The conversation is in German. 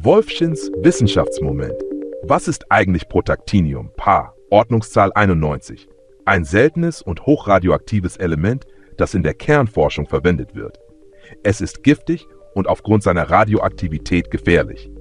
Wolfschins Wissenschaftsmoment. Was ist eigentlich Protactinium, Paar, Ordnungszahl 91? Ein seltenes und hochradioaktives Element, das in der Kernforschung verwendet wird. Es ist giftig und aufgrund seiner Radioaktivität gefährlich.